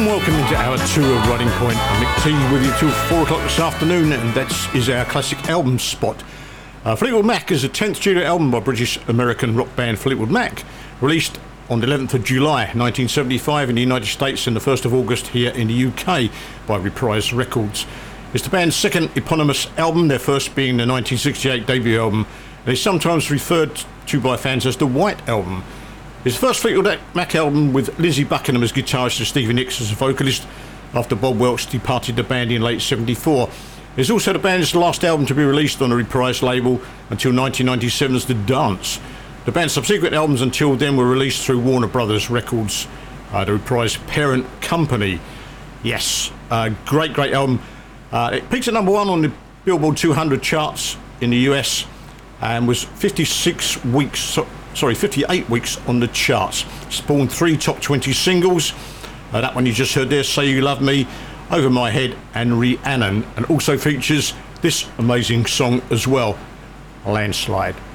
warm welcome into hour 2 of Riding Point. I'm Mick T with you till 4 o'clock this afternoon, and that is our classic album spot. Fleetwood Mac is the 10th studio album by British-American rock band Fleetwood Mac, released on the 11th of July 1975 in the United States and the 1st of August here in the UK by Reprise Records. It's the band's second eponymous album, their first being the 1968 debut album, and is sometimes referred to by fans as the White Album. It's the first Fleetwood Mac album with Lindsey Buckingham as guitarist and Stevie Nicks as a vocalist after Bob Welch departed the band in late '74. It's also the band's last album to be released on the Reprise label until 1997's The Dance. The band's subsequent albums until then were released through Warner Brothers Records, the Reprise parent company. Yes, great album. It peaked at number 1 on the Billboard 200 charts in the US and was 58 weeks on the charts. Spawned 3 top 20 singles. That one you just heard there, Say You Love Me, Over My Head and Rhiannon, and also features this amazing song as well, Landslide.